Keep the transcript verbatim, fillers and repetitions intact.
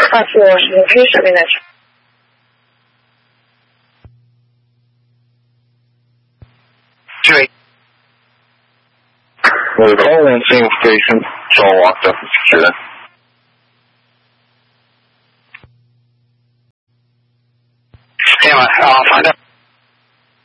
告诉我是黑手边的。 对。 We're calling Sing Station, John Walker, student. Anyway, I'll find out.